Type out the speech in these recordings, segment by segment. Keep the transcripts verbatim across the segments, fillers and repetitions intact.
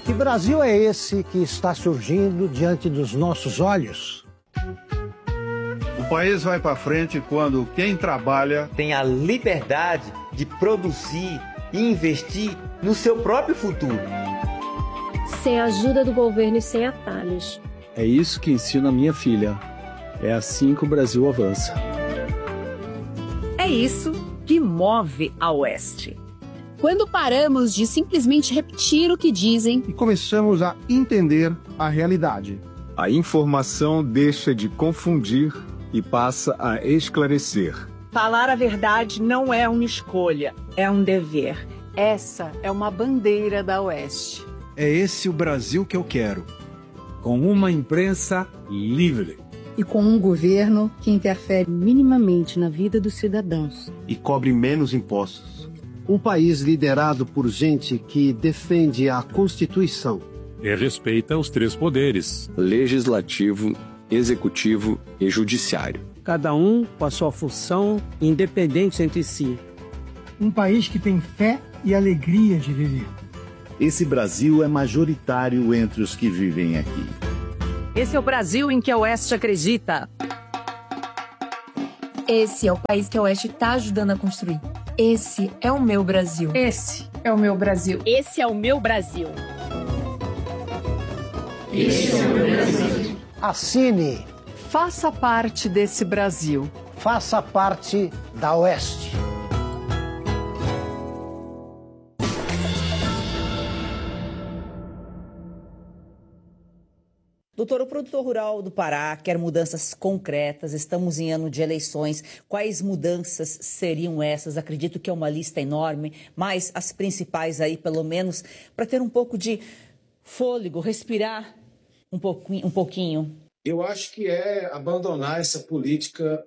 Que Brasil é esse que está surgindo diante dos nossos olhos? O país vai para frente quando quem trabalha tem a liberdade de produzir e investir no seu próprio futuro. Sem a ajuda do governo e sem atalhos. É isso que ensino a minha filha. É assim que o Brasil avança. É isso que move a Oeste. Quando paramos de simplesmente repetir o que dizem e começamos a entender a realidade. A informação deixa de confundir e passa a esclarecer. Falar a verdade não é uma escolha, é um dever. Essa é uma bandeira da Oeste. É esse o Brasil que eu quero. Com uma imprensa livre. E com um governo que interfere minimamente na vida dos cidadãos. E cobre menos impostos. Um país liderado por gente que defende a Constituição. E respeita os três poderes: legislativo, executivo e judiciário. Cada um com a sua função, independente entre si. Um país que tem fé e alegria de viver. Esse Brasil é majoritário entre os que vivem aqui. Esse é o Brasil em que a Oeste acredita. Esse é o país que a Oeste está ajudando a construir. Esse é o meu Brasil. Esse é o meu Brasil. Esse é o meu Brasil. Esse é o meu Brasil. Assine. Faça parte desse Brasil. Faça parte da Oeste. Doutor, o produtor rural do Pará quer mudanças concretas, estamos em ano de eleições. Quais mudanças seriam essas? Acredito que é uma lista enorme, mas as principais aí, pelo menos, para ter um pouco de fôlego, respirar um pouquinho, um pouquinho. Eu acho que é abandonar essa política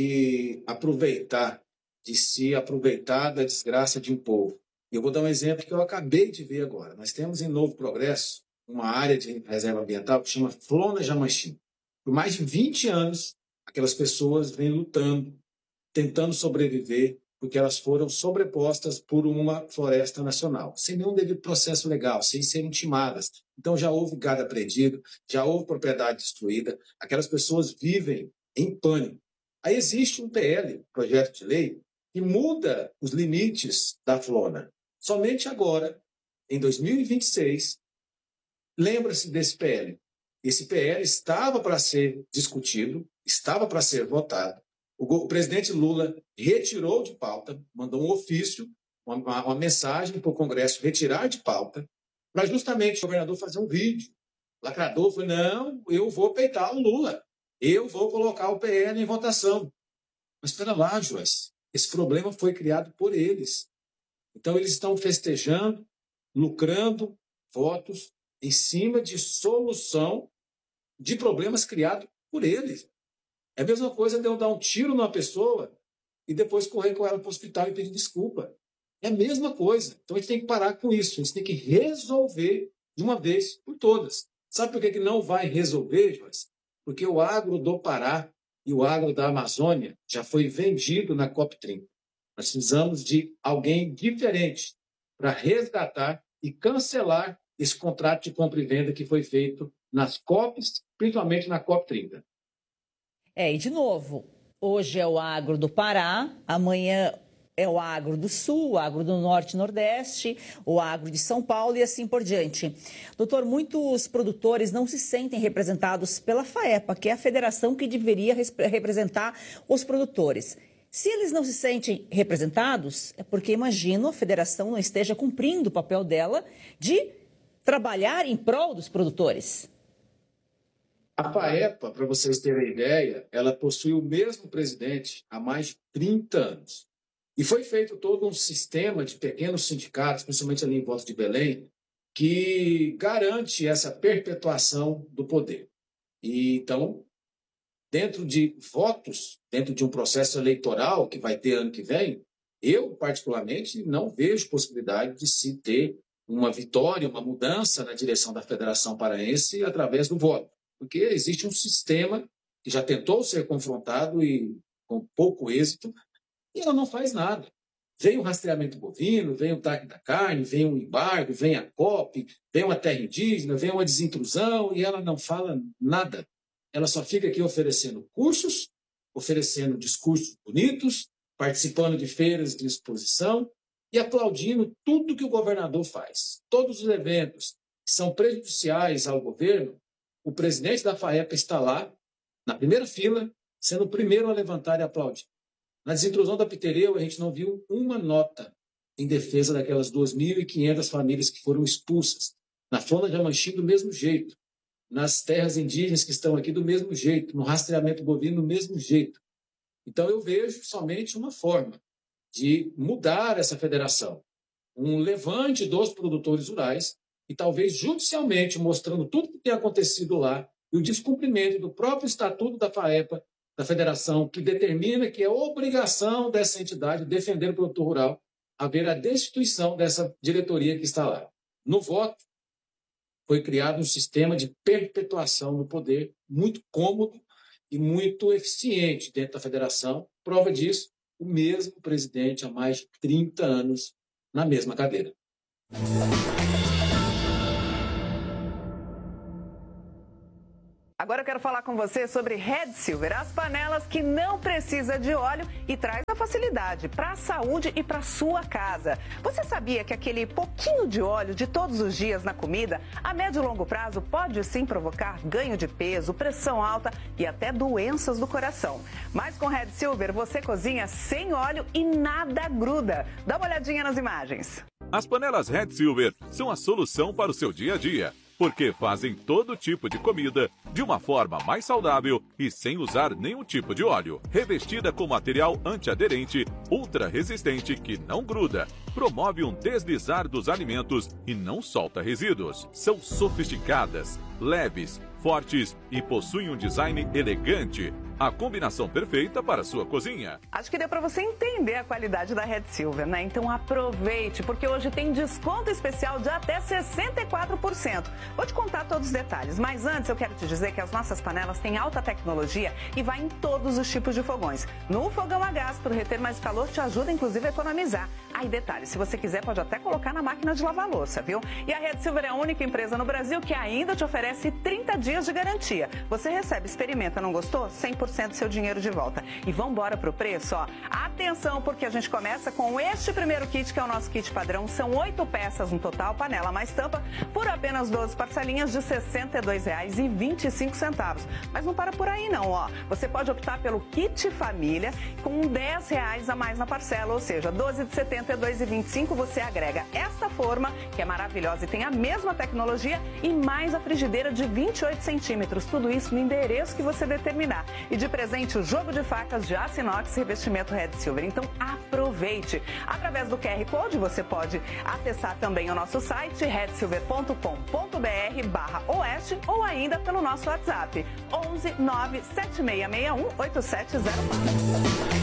de aproveitar, de se aproveitar da desgraça de um povo. Eu vou dar um exemplo que eu acabei de ver agora. Nós temos em Novo Progresso uma área de reserva ambiental que chama Flona Jamachim. Por mais de vinte anos, aquelas pessoas vêm lutando, tentando sobreviver, porque elas foram sobrepostas por uma floresta nacional, sem nenhum devido processo legal, sem serem intimadas. Então já houve gado apreendido, já houve propriedade destruída, aquelas pessoas vivem em pânico. Aí existe um P L, projeto de lei, que muda os limites da Flona. Somente agora, em dois mil e vinte e seis, lembra-se desse P L. Esse P L estava para ser discutido, estava para ser votado. O presidente Lula retirou de pauta, mandou um ofício, uma, uma mensagem para o Congresso retirar de pauta, para justamente o governador fazer um vídeo. O lacrador falou, não, eu vou peitar o Lula, eu vou colocar o P L em votação. Mas espera lá, Joyce, esse problema foi criado por eles. Então eles estão festejando, lucrando votos em cima de solução de problemas criados por eles. É a mesma coisa de eu dar um tiro numa pessoa e depois correr com ela para o hospital e pedir desculpa. É a mesma coisa. Então a gente tem que parar com isso. A gente tem que resolver de uma vez por todas. Sabe por que que não vai resolver, Joyce? Porque o agro do Pará e o agro da Amazônia já foi vendido na COP trinta. Nós precisamos de alguém diferente para resgatar e cancelar esse contrato de compra e venda que foi feito nas COPs, principalmente na COP trinta. É, e de novo, hoje é o agro do Pará, amanhã é o agro do Sul, o agro do Norte e Nordeste, o agro de São Paulo e assim por diante. Doutor, muitos produtores não se sentem representados pela FAEPA, que é a federação que deveria representar os produtores. Se eles não se sentem representados, é porque, imagino, a federação não esteja cumprindo o papel dela de trabalhar em prol dos produtores. A FAEPA, para vocês terem ideia, ela possui o mesmo presidente há mais de trinta anos. E foi feito todo um sistema de pequenos sindicatos, principalmente ali em Volta de Belém, que garante essa perpetuação do poder. E, então, dentro de votos, dentro de um processo eleitoral que vai ter ano que vem, eu, particularmente, não vejo possibilidade de se ter uma vitória, uma mudança na direção da Federação Paraense através do voto. Porque existe um sistema que já tentou ser confrontado e com pouco êxito, e ela não faz nada. Vem o rastreamento bovino, vem o T A C da carne, vem o embargo, vem a C O P, vem uma terra indígena, vem uma desintrusão e ela não fala nada. Ela só fica aqui oferecendo cursos, oferecendo discursos bonitos, participando de feiras de exposição e aplaudindo tudo que o governador faz. Todos os eventos que são prejudiciais ao governo, o presidente da FAEPA está lá, na primeira fila, sendo o primeiro a levantar e aplaudir. Na desintrusão da Pitereu, a gente não viu uma nota em defesa daquelas duas mil e quinhentas famílias que foram expulsas. Na Fonda de Amanchim, do mesmo jeito. Nas terras indígenas que estão aqui, do mesmo jeito. No rastreamento bovino, do mesmo jeito. Então, eu vejo somente uma forma de mudar essa federação. Um levante dos produtores rurais e talvez judicialmente mostrando tudo o que tem acontecido lá e o descumprimento do próprio estatuto da FAEPA, da federação, que determina que é obrigação dessa entidade defender o produtor rural, haver a destituição dessa diretoria que está lá. No voto, foi criado um sistema de perpetuação no poder muito cômodo e muito eficiente dentro da federação. Prova disso, o mesmo presidente há mais de trinta anos na mesma cadeira. Agora eu quero falar com você sobre Red Silver, as panelas que não precisa de óleo e traz a facilidade para a saúde e para a sua casa. Você sabia que aquele pouquinho de óleo de todos os dias na comida, a médio e longo prazo, pode sim provocar ganho de peso, pressão alta e até doenças do coração. Mas com Red Silver você cozinha sem óleo e nada gruda. Dá uma olhadinha nas imagens. As panelas Red Silver são a solução para o seu dia a dia, porque fazem todo tipo de comida de uma forma mais saudável e sem usar nenhum tipo de óleo. Revestida com material antiaderente, ultra resistente que não gruda, promove um deslizar dos alimentos e não solta resíduos. São sofisticadas, leves, fortes e possuem um design elegante. A combinação perfeita para a sua cozinha. Acho que deu para você entender a qualidade da Red Silver, né? Então aproveite, porque hoje tem desconto especial de até sessenta e quatro por cento. Vou te contar todos os detalhes, mas antes eu quero te dizer que as nossas panelas têm alta tecnologia e vai em todos os tipos de fogões. No fogão a gás, para reter mais calor, te ajuda inclusive a economizar. Aí detalhe, se você quiser pode até colocar na máquina de lavar louça, viu? E a Red Silver é a única empresa no Brasil que ainda te oferece trinta dias de garantia. Você recebe, experimenta, não gostou? cem por cento do seu dinheiro de volta. E vamos embora pro preço, ó. Atenção, porque a gente começa com este primeiro kit, que é o nosso kit padrão. São oito peças no total, panela mais tampa, por apenas doze parcelinhas de sessenta e dois reais e vinte e cinco centavos. Mas não para por aí não, ó. Você pode optar pelo kit família com dez reais a mais na parcela, ou seja, doze de setenta e dois e vinte e cinco, você agrega esta forma, que é maravilhosa e tem a mesma tecnologia, e mais a frigideira de vinte e oito centímetros. Tudo isso no endereço que você determinar. E de presente o jogo de facas de aço inox revestimento Red Silver. Então aproveite. Através do Q R Code você pode acessar também o nosso site red silver ponto com ponto br barra oeste ou ainda pelo nosso WhatsApp onze nove sete seis seis um oito sete zero quatro.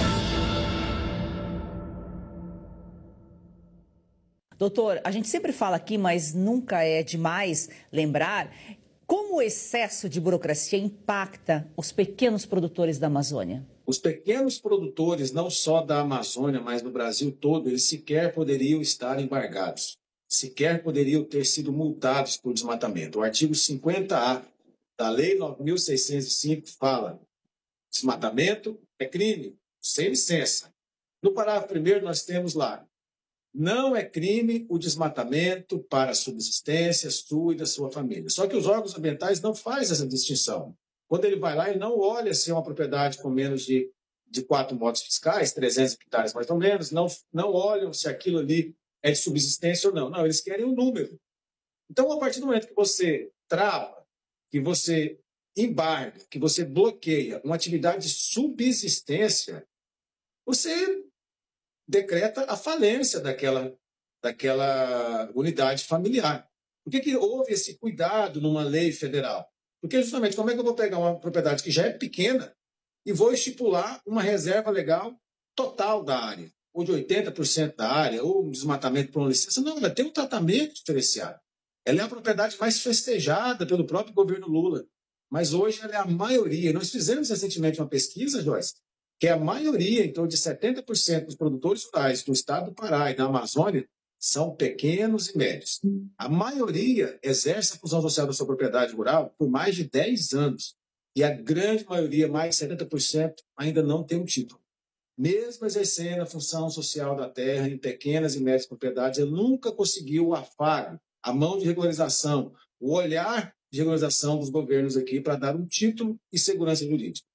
Doutor, a gente sempre fala aqui, mas nunca é demais lembrar como o excesso de burocracia impacta os pequenos produtores da Amazônia. Os pequenos produtores, não só da Amazônia, mas no Brasil todo, eles sequer poderiam estar embargados, sequer poderiam ter sido multados por desmatamento. O artigo cinquenta A da Lei nove mil seiscentos e cinco fala: desmatamento é crime, sem licença. No parágrafo primeiro nós temos lá: não é crime o desmatamento para a subsistência sua e da sua família. Só que os órgãos ambientais não fazem essa distinção. Quando ele vai lá, ele não olha se é uma propriedade com menos de, de quatro motos fiscais, trezentos hectares mais ou menos, não, não olham se aquilo ali é de subsistência ou não. Não, eles querem um número. Então, a partir do momento que você trava, que você embarga, que você bloqueia uma atividade de subsistência, você decreta a falência daquela, daquela unidade familiar. Por que que houve esse cuidado numa lei federal? Porque justamente como é que eu vou pegar uma propriedade que já é pequena e vou estipular uma reserva legal total da área, ou de oitenta por cento da área, ou um desmatamento por uma licença? Não, ela tem um tratamento diferenciado. Ela é a propriedade mais festejada pelo próprio governo Lula, mas hoje ela é a maioria. Nós fizemos recentemente uma pesquisa, Joyce, que a maioria, em torno de setenta por cento dos produtores rurais do estado do Pará e da Amazônia, são pequenos e médios. A maioria exerce a função social da sua propriedade rural por mais de dez anos. E a grande maioria, mais de setenta por cento, ainda não tem um título. Mesmo exercendo a função social da terra em pequenas e médias propriedades, ele nunca conseguiu o afago, a mão de regularização, o olhar de regularização dos governos aqui para dar um título e segurança jurídica.